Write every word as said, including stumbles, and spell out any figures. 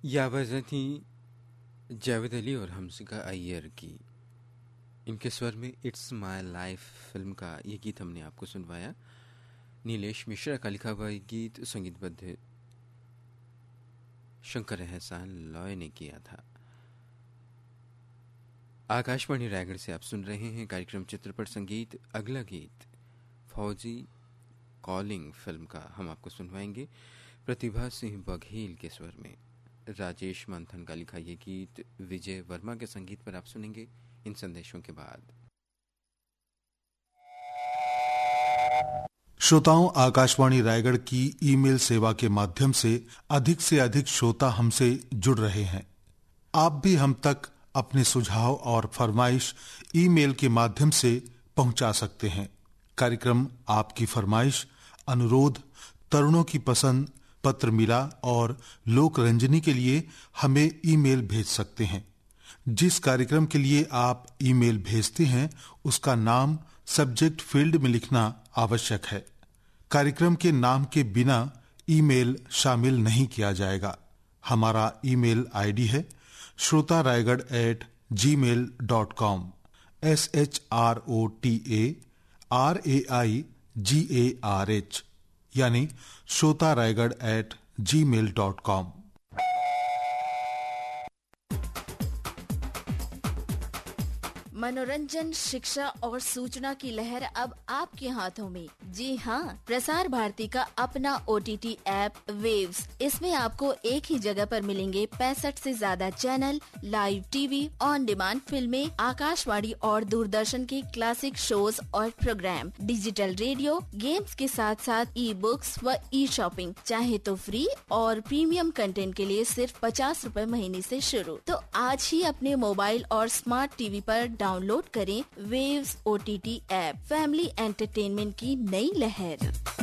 ये आवाज़ें थी जावेद अली और हमसिका अय्यर की। इनके स्वर में इट्स माय लाइफ फिल्म का ये गीत हमने आपको सुनवाया। नीलेश मिश्रा का लिखा हुआ ये गीत संगीतबद्ध शंकर एहसान लॉय ने किया था। आकाशवाणी रायगढ़ से आप सुन रहे हैं कार्यक्रम चित्रपट संगीत। अगला गीत फौजी कॉलिंग फिल्म का हम आपको सुनवाएंगे प्रतिभा सिंह बघेल के स्वर में। राजेश मंथन का लिखा ये गीत विजय वर्मा के संगीत पर आप सुनेंगे इन संदेशों के बाद। श्रोताओं, आकाशवाणी रायगढ़ की ईमेल सेवा के माध्यम से अधिक से अधिक श्रोता हमसे जुड़ रहे हैं। आप भी हम तक अपने सुझाव और फरमाइश ईमेल के माध्यम से पहुंचा सकते हैं। कार्यक्रम आपकी फरमाइश, अनुरोध, तरुणों की पसंद, पत्र मिला और लोक रंजनी के लिए हमें ईमेल भेज सकते हैं। जिस कार्यक्रम के लिए आप ईमेल भेजते हैं उसका नाम सब्जेक्ट फील्ड में लिखना आवश्यक है। कार्यक्रम के नाम के बिना ईमेल शामिल नहीं किया जाएगा। हमारा ईमेल आईडी है श्रोता Raigarh eight ji mail dot com. S H R O T A R A I ji A R H यानी श्रोता रायगढ़ एट जी मेल डॉट कॉम। मनोरंजन, शिक्षा और सूचना की लहर अब आपके हाथों में। जी हाँ, प्रसार भारती का अपना O T T app waves. इसमें आपको एक ही जगह पर मिलेंगे पैंसठ से ज्यादा channel, live TV, on demand फिल्में, आकाशवाणी और दूरदर्शन के क्लासिक शोज और प्रोग्राम, डिजिटल रेडियो, गेम्स के साथ साथ ई बुक्स व ई शॉपिंग। चाहे तो फ्री और प्रीमियम कंटेंट के लिए सिर्फ पचास रूपए महीने से शुरू। तो आज ही अपने मोबाइल और स्मार्ट टीवी पर डाउनलोड करें waves O T T app. Family entertainment की नई लहर।